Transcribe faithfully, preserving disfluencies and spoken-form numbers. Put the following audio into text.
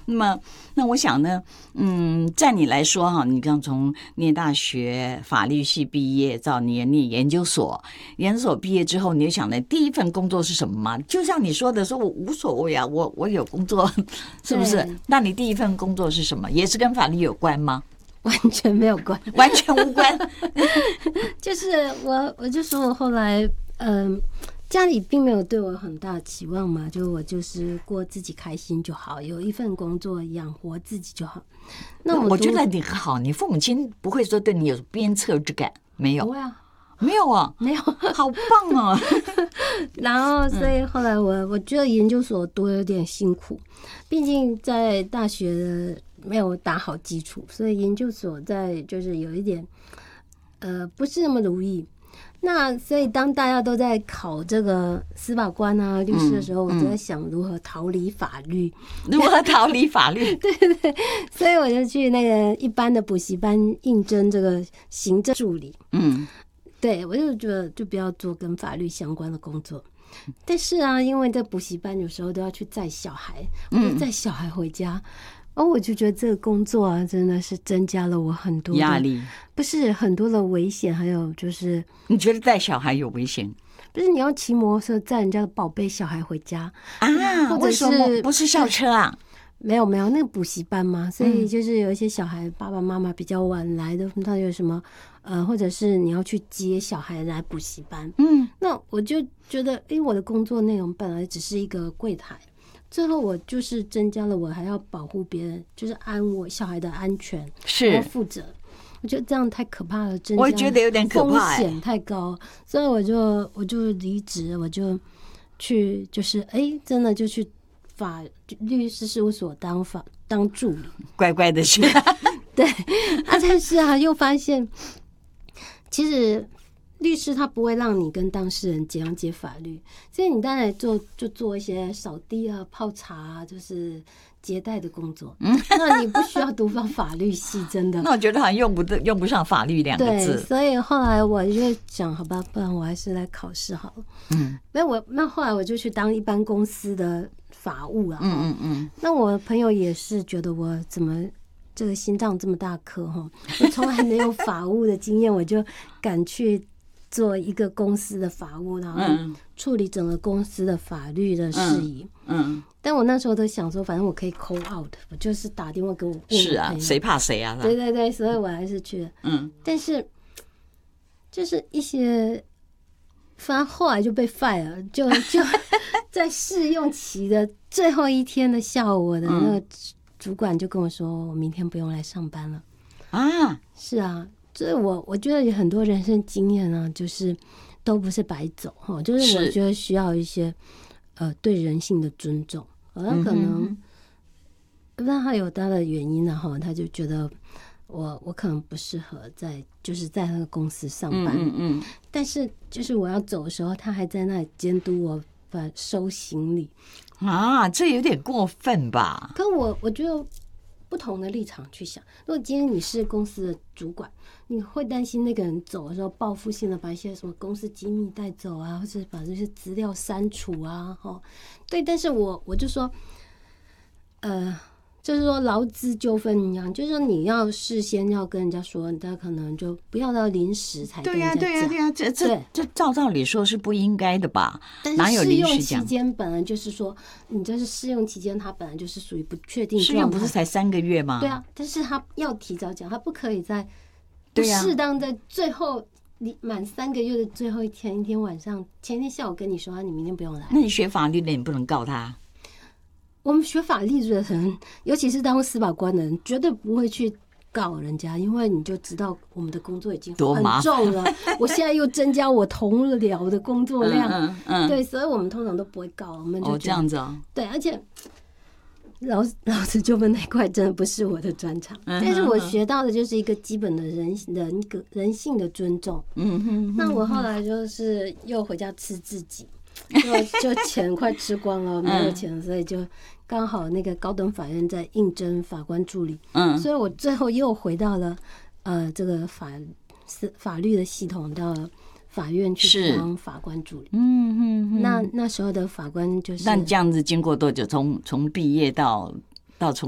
那么，那我想呢，嗯，在你来说哈，你刚从念大学法律系毕业，到你念研究所，研究所毕业之后，你就想呢，第一份工作是什么吗？就像你说的，说我无所谓啊，我我有工作，是不是？那你第一份工作是什么？也是跟法律有关吗？ 完全没有关， 完全无关。 就是我，我就说我后来，嗯、呃，家里并没有对我很大的期望嘛，就我就是过自己开心就好，有一份工作养活自己就好。那我, 我觉得你很好，你父母亲不会说对你有鞭策之感，没有？ 不会啊， 没有啊， 没有， 好棒哦。 然后，所以后来我我觉得研究所读有点辛苦，毕竟在大学没有打好基础，所以研究所在就是有一点呃不是那么如意。那所以当大家都在考这个司法官啊、律师的时候，我就在想如何逃离法律， 如何逃离法律？ 对对，所以我就去那个一般的补习班应征这个行政助理。嗯，对，我就觉得就不要做跟法律相关的工作。但是啊，因为在补习班有时候都要去载小孩，我就载小孩回家。哦，我就觉得这个工作啊，真的是增加了我很多压力， 不是很多的危险，还有就是你觉得带小孩有危险？ 不是你要骑摩托车载人家的宝贝小孩回家啊？ 或者是为什么不是校车啊？ 没有没有，那个补习班嘛，所以就是有一些小孩爸爸妈妈比较晚来的，他有什么呃，或者是你要去接小孩来补习班，嗯，那我就觉得，哎，我的工作内容本来只是一个柜台。最后我就是增加了，我还要保护别人，就是安我小孩的安全，是要负责。我觉得这样太可怕了，真的， 我觉得有点可怕， 风险太高，所以我就我就离职，我就去就是哎、欸，真的就去法律师事务所当法当助理， 乖乖的去。 对啊，但是啊，又发现其实。律师他不会让你跟当事人讲解法律，所以你当然做就做一些扫地啊、泡茶啊，就是接待的工作。嗯，那你不需要读上法律系，真的。 那我觉得好像用不用不上法律两个字。 对，所以后来我就想，好吧，不然我还是来考试好了。嗯，那我那后来我就去当一般公司的法务啊。嗯嗯嗯。那我朋友也是觉得我怎么这个心脏这么大颗哈，我从来没有法务的经验，我就敢去。做一个公司的法务，然后处理整个公司的法律的事宜。嗯，嗯但我那时候都想说，反正我可以 call out， 我就是打电话给我问我。 是啊，谁怕谁啊？ 对对对，所以我还是去了。嗯，但是就是一些，反正后来就被 fire， 就就在试用期的最后一天的下午，我的那个主管就跟我说，我明天不用来上班了。啊，是啊。所以我我觉得有很多人生经验啊，就是都不是白走哈，就是我觉得需要一些呃对人性的尊重。好像可能不知道他有他的原因啊哈，他就觉得我我可能不适合在就是在那个公司上班，嗯嗯，但是就是我要走的时候，他还在那里监督我把收行李啊，这有点过分吧？ 可我我觉得。不同的立场去想，如果今天你是公司的主管，你会担心那个人走的时候报复性的把一些什么公司机密带走啊，或者把这些资料删除啊，哈，对。但是我我就说，呃，就是说劳资纠纷一样，就是说你要事先要跟人家说，大家可能就不要到临时才跟人家讲。 对呀、啊，对呀、啊，对呀、啊，这这这照道理说是不应该的吧？ 但是试用期间本来就是说，你这是试用期间，它本来就是属于不确定状态。 试用不是才三个月吗？ 对啊，但是他要提早讲，他不可以在不适当在最后你满三个月的最后一天一天晚上，前一天下午跟你说，你明天不用来。 那你学法律的，你不能告他。 我们学法律的人，尤其是当司法官的人，绝对不会去告人家，因为你就知道我们的工作已经很重了。我现在又增加我同僚的工作量，嗯嗯嗯、对，所以我们通常都不会告。我们就哦这样子哦， 对，而且劳劳资纠纷那块真的不是我的专长，嗯、但是我学到的就是一个基本的人人格人性的尊重。嗯哼，那我后来就是又回家吃自己。就就钱快吃光了，没有钱，所以就刚好那个高等法院在应征法官助理，嗯，所以我最后又回到了呃这个法法律的系统，到了法院去当法官助理。嗯嗯，那那时候的法官就是， 那这样子经过多久？从从毕业到到从